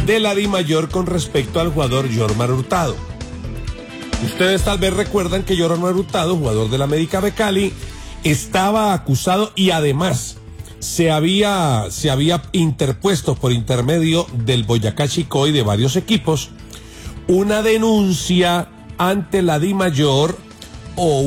de la DIMAYOR con respecto al jugador Jorman Hurtado. Ustedes tal vez recuerdan que Jorman Hurtado, jugador del América de Cali, estaba acusado y además se había interpuesto por intermedio del Boyacá Chicó y de varios equipos una denuncia ante la DIMAYOR o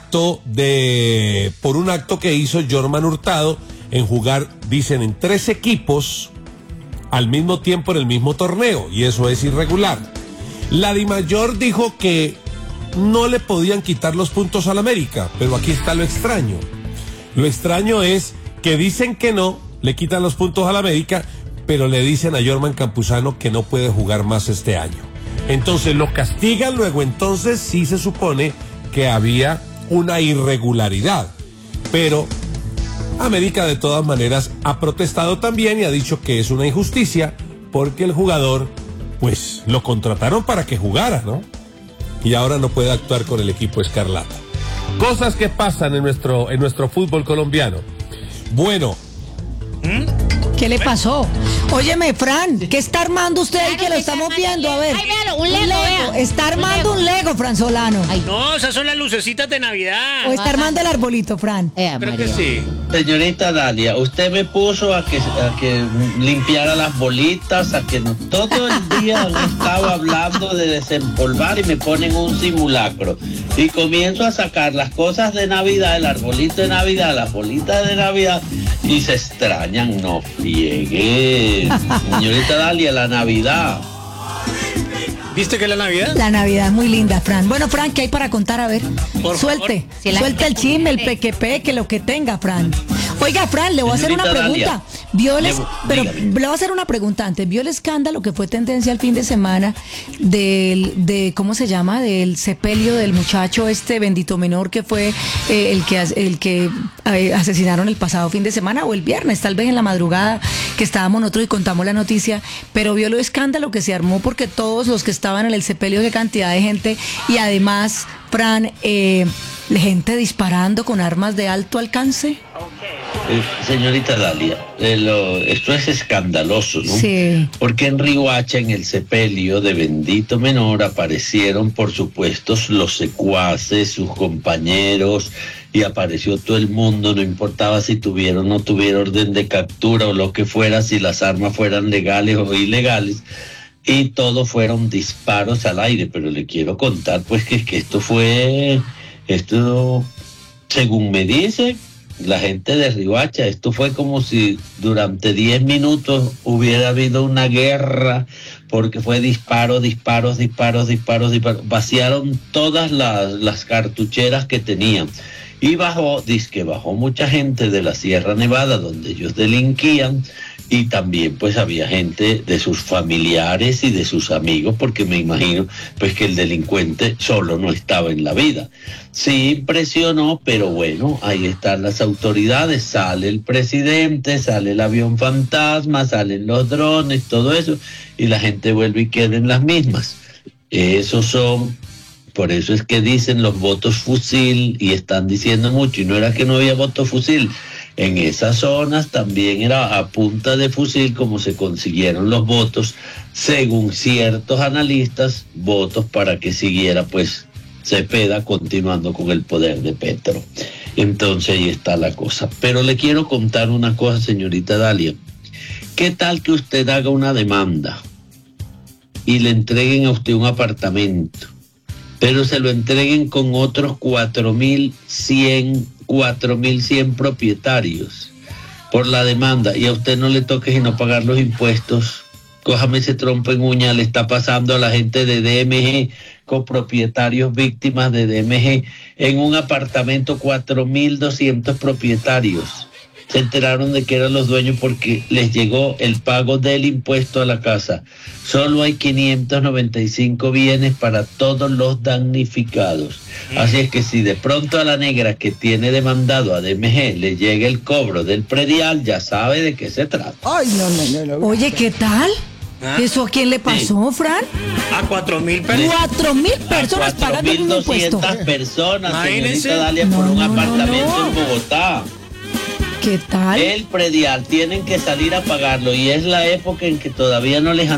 por un acto que hizo Jorman Hurtado en jugar, dicen, en 3 equipos al mismo tiempo en el mismo torneo, y eso es irregular. La DIMAYOR dijo que no le podían quitar los puntos al América, pero aquí está lo extraño. Lo extraño es que dicen que no le quitan los puntos al América, pero le dicen a Jorman Campuzano que no puede jugar más este año. Entonces lo castigan, luego entonces sí se supone que había una irregularidad, pero América de todas maneras ha protestado también y ha dicho que es una injusticia porque el jugador, pues, lo contrataron para que jugara, ¿no? Y ahora no puede actuar con el equipo escarlata. Cosas que pasan en nuestro fútbol colombiano. Bueno. ¿Qué le pasó? Óyeme, Fran, ¿qué está armando usted ahí que lo estamos viendo? A ver. Ay, véalo, un Lego, vea. Está armando un Lego, Fran Solano. Ay. No, esas son las lucecitas de Navidad. O está armando el arbolito, Fran. Creo que sí. Señorita Dalia, usted me puso a que limpiara las bolitas, a que todo el día han estado hablando de desempolvar y me ponen un simulacro. Y comienzo a sacar las cosas de Navidad, el arbolito de Navidad, las bolitas de Navidad, y se extrañan, no friegue. Señorita Dalia, la Navidad. ¿Viste que es la Navidad? La Navidad es muy linda, Fran. Bueno, Fran, ¿qué hay para contar? A ver, Por suelte. favor. Suelte el chisme, el peque, lo que tenga, Fran. Oiga, Fran, le voy a hacer una Señorita pregunta. Dalia, Pero dígame. le voy a hacer una pregunta antes. ¿Vio el escándalo que fue tendencia el fin de semana ¿cómo se llama? Del sepelio del muchacho bendito menor que fue el que asesinaron el pasado fin de semana o el viernes, tal vez en la madrugada que estábamos nosotros y contamos la noticia, pero vio lo escándalo que se armó porque todos los que estaban en el sepelio, qué cantidad de gente, y además, Fran, gente disparando con armas de alto alcance. Señorita Dalia, esto es escandaloso, ¿no? Sí. Porque en Riohacha, en el sepelio de Bendito Menor, aparecieron, por supuesto, los secuaces, sus compañeros, y apareció todo el mundo, no importaba si tuviera o no tuviera orden de captura o lo que fuera, si las armas fueran legales o ilegales, y todo fueron disparos al aire. Pero le quiero contar, pues, que esto, según me dice la gente de Riohacha, esto fue como si durante 10 minutos hubiera habido una guerra, porque fue disparos. Vaciaron todas las cartucheras que tenían. Y bajó mucha gente de la Sierra Nevada, donde ellos delinquían, y también pues había gente de sus familiares y de sus amigos, porque me imagino pues que el delincuente solo no estaba en la vida. Sí impresionó, pero bueno, ahí están las autoridades, sale el presidente, sale el avión fantasma, salen los drones, todo eso, y la gente vuelve y queda en las mismas. Por eso es que dicen los votos fusil, y están diciendo mucho, y no era que no había voto fusil. En esas zonas también era a punta de fusil como se consiguieron los votos, según ciertos analistas, votos para que siguiera pues Cepeda continuando con el poder de Petro. Entonces ahí está la cosa. Pero le quiero contar una cosa, señorita Dalia. ¿Qué tal que usted haga una demanda y le entreguen a usted un apartamento, pero se lo entreguen con otros 4.100 propietarios por la demanda, y a usted no le toque sino pagar los impuestos? Cójame ese trompo en uña, le está pasando a la gente de DMG, copropietarios víctimas de DMG, en un apartamento 4.200 propietarios. Se enteraron de que eran los dueños porque les llegó el pago del impuesto a la casa. Solo hay 595 bienes para todos los damnificados. Así es que si de pronto a la negra que tiene demandado a DMG le llega el cobro del predial, ya sabe de qué se trata. Ay, no. Oye, ¿qué tal? ¿Eso a quién le pasó, Fran? A 4.000 personas. 4.000 personas pagando un impuesto. 4.200 personas, Imagínense. señorita Dalia, por un apartamento en Bogotá. ¿Qué tal? El predial tienen que salir a pagarlo, y es la época en que todavía no les han